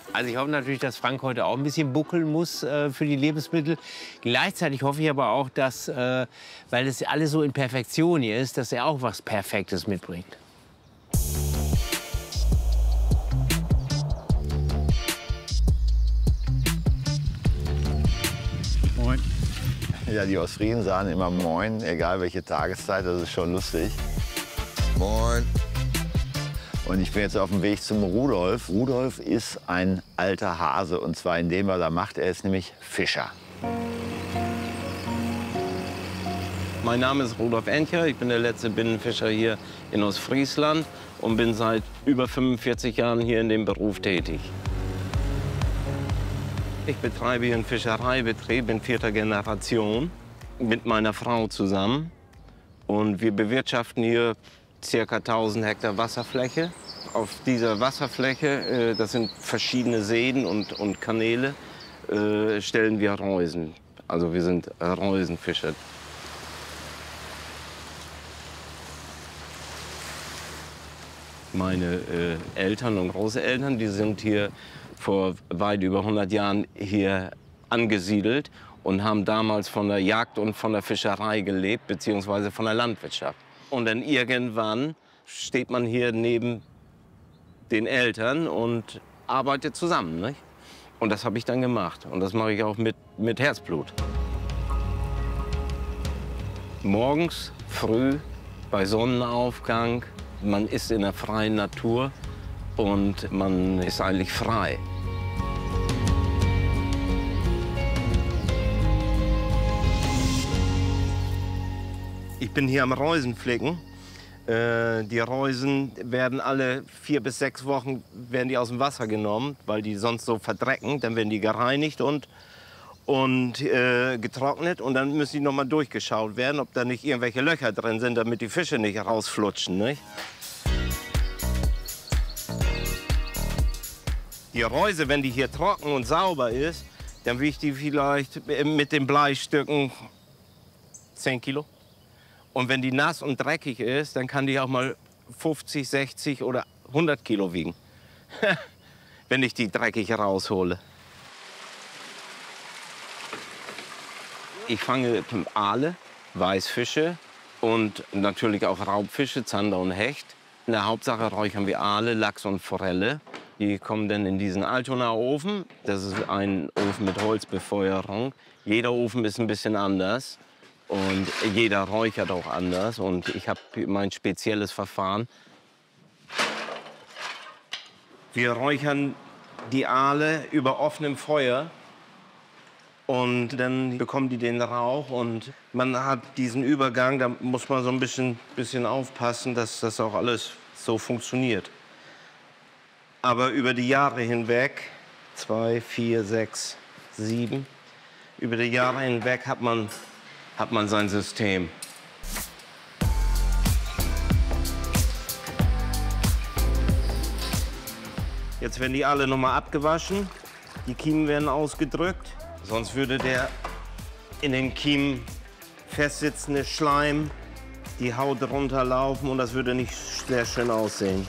Also ich hoffe natürlich, dass Frank heute auch ein bisschen buckeln muss für die Lebensmittel. Gleichzeitig hoffe ich aber auch, dass, weil es alles so in Perfektion hier ist, dass er auch was Perfektes mitbringt. Moin. Ja, die Ostfriesen sagen immer Moin, egal welche Tageszeit, das ist schon lustig. Moin. Und ich bin jetzt auf dem Weg zum Rudolf. Rudolf ist ein alter Hase, und zwar in dem, was er macht. Er ist nämlich Fischer. Mein Name ist Rudolf Encher, ich bin der letzte Binnenfischer hier in Ostfriesland und bin seit über 45 Jahren hier in dem Beruf tätig. Ich betreibe hier einen Fischereibetrieb in 4. Generation mit meiner Frau zusammen. Und wir bewirtschaften hier ca. 1000 Hektar Wasserfläche. Auf dieser Wasserfläche, das sind verschiedene Seen und Kanäle, stellen wir Reusen. Also wir sind Reusenfischer. Meine Eltern und Großeltern, die sind hier vor weit über 100 Jahren hier angesiedelt und haben damals von der Jagd und von der Fischerei gelebt, beziehungsweise von der Landwirtschaft. Und dann irgendwann steht man hier neben den Eltern und arbeitet zusammen, nicht? Und das habe ich dann gemacht. Und das mache ich auch mit Herzblut. Morgens früh bei Sonnenaufgang, man ist in der freien Natur und man ist eigentlich frei. Ich bin hier am Reusenflicken. Die Reusen werden alle 4 bis 6 Wochen werden die aus dem Wasser genommen, weil die sonst so verdrecken. Dann werden die gereinigt und getrocknet. Und dann müssen die noch mal durchgeschaut werden, ob da nicht irgendwelche Löcher drin sind, damit die Fische nicht rausflutschen. Nicht? Die Reuse, wenn die hier trocken und sauber ist, dann wiegt die vielleicht mit den Bleistücken 10 Kilo. Und wenn die nass und dreckig ist, dann kann die auch mal 50, 60 oder 100 Kilo wiegen, wenn ich die dreckig raushole. Ich fange Aale, Weißfische und natürlich auch Raubfische, Zander und Hecht. In der Hauptsache räuchern wir Aale, Lachs und Forelle. Die kommen dann in diesen Altonaer Ofen. Das ist ein Ofen mit Holzbefeuerung. Jeder Ofen ist ein bisschen anders. Und jeder räuchert auch anders. Und ich habe mein spezielles Verfahren. Wir räuchern die Aale über offenem Feuer. Und dann bekommen die den Rauch. Und man hat diesen Übergang, da muss man so ein bisschen aufpassen, dass das auch alles so funktioniert. Aber über die Jahre hinweg, 2, 4, 6, 7, über die Jahre hinweg hat man sein System. Jetzt werden die alle noch mal abgewaschen. Die Kiemen werden ausgedrückt. Sonst würde der in den Kiemen festsitzende Schleim die Haut runterlaufen und das würde nicht sehr schön aussehen.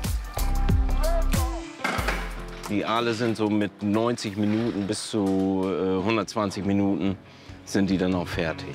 Die Aale sind so mit 90 Minuten bis zu 120 Minuten sind die dann auch fertig.